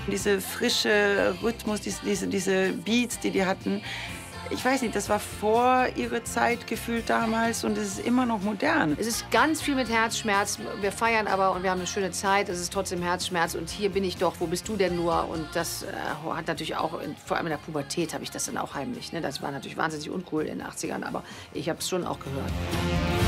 Diese frische Rhythmus, diese Beats, die hatten. Ich weiß nicht, das war vor ihrer Zeit gefühlt damals und es ist immer noch modern. Es ist ganz viel mit Herzschmerz. Wir feiern aber und wir haben eine schöne Zeit. Es ist trotzdem Herzschmerz und hier bin ich doch, wo bist du denn nur? Und das hat natürlich auch, vor allem in der Pubertät habe ich das dann auch heimlich. Ne? Das war natürlich wahnsinnig uncool in den 80ern, aber ich habe es schon auch gehört.